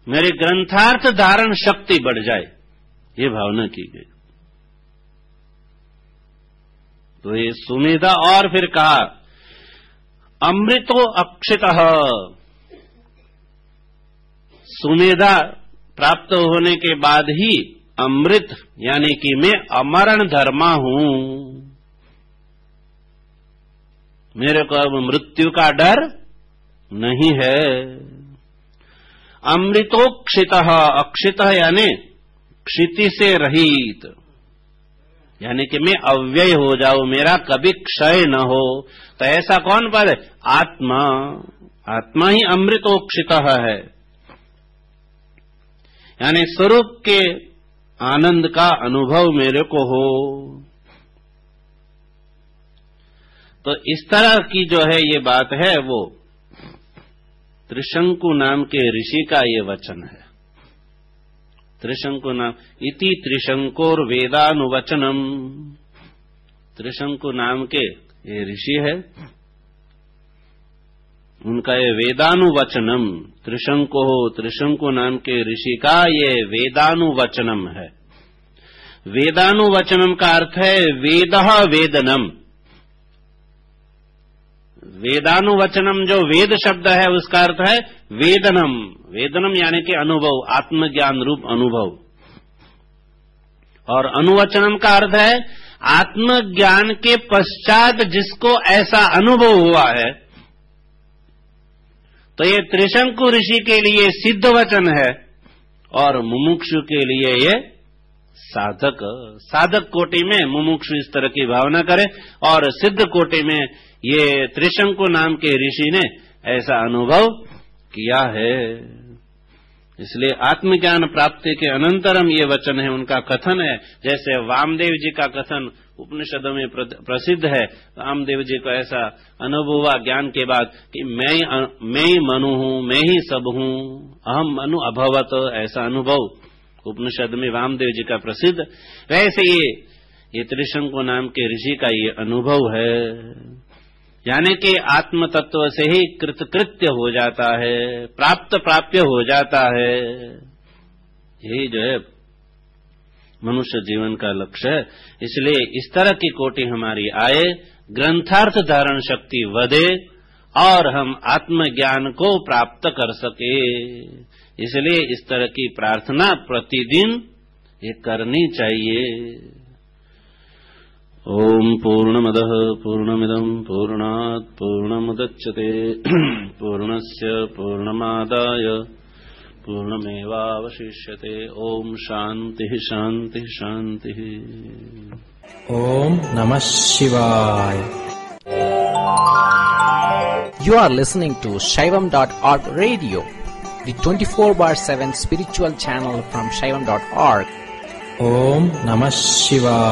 मेरी ग्रंथार्थ धारण शक्ति बढ़ जाए, ये भावना की गई। तो ये सुमेधा, और फिर कहा अमृतो अक्षितः, सुमेधा प्राप्त होने के बाद ही अमृत यानी कि मैं अमरण धर्मा हूं, मेरे को अब मृत्यु का डर नहीं है। अमृतोक्षितः, अक्षितः यानी क्षिति से रहित, यानी कि मैं अव्यय हो जाऊं, मेरा कभी क्षय न हो। तो ऐसा कौन पद है? आत्मा, आत्मा ही अमृतोक्षितः है, यानी स्वरूप के आनंद का अनुभव मेरे को हो। तो इस तरह की जो है ये बात है, वो त्रिशंकु नाम के ऋषि का ये वचन है। त्रिशंकु नाम इति त्रिशंकोर वेदानुवचनम, त्रिशंकु नाम के ये ऋषि है, उनका ये वेदानुवचनम, त्रिशंकु नाम के ऋषि का ये वेदानुवचनम है। वेदानुवचनम का अर्थ है वेदः वेदनम। वेदानुवचनम जो वेद शब्द है उसका अर्थ है वेदनम, वेदनम यानी कि अनुभव, आत्मज्ञान रूप अनुभव। और अनुवचनम का अर्थ है आत्मज्ञान के पश्चात जिसको ऐसा अनुभव हुआ है। तो ये त्रिशंकु ऋषि के लिए सिद्ध वचन है और मुमुक्षु के लिए ये साधक, साधक कोटि में मुमुक्षु इस तरह की भावना करे और सिद्ध कोटि में ये त्रिशंकु नाम के ऋषि ने ऐसा अनुभव किया है। इसलिए आत्मज्ञान प्राप्ति के अनंतरम ये वचन है, उनका कथन है। जैसे वामदेव जी का कथन उपनिषदों में प्रसिद्ध है। वामदेव जी को ऐसा अनुभव हुआ ज्ञान के बाद कि मैं ही मनु हूं, मैं ही सब हूं, अहम मनु अभवत, ऐसा अनुभव उपनिषद में वामदेव जी का प्रसिद्ध। वैसे ये त्रिशंकु नाम के ऋषि का ये अनुभव है, यानी कि आत्म तत्व से ही कृतकृत्य हो जाता है, प्राप्य हो जाता है। यही जो है मनुष्य जीवन का लक्ष्य है। इसलिए इस तरह की कोटि हमारी आए, ग्रंथार्थ धारण शक्ति वधे और हम आत्मज्ञान को प्राप्त कर सके। इसलिए इस तरह की प्रार्थना प्रतिदिन ये करनी चाहिए। ओम पूर्णमदः पूर्णमिदं पूर्णात् पूर्णमुदच्यते पूर्णस्य पूर्णमादाय पूर्णमेवावशिष्यते। ओम शांति शांति शांति। ओम नमः शिवाय। You are listening to Shaivam.org radio, the 24/7 spiritual channel from Shaivam.org. Om Namah Shivaya.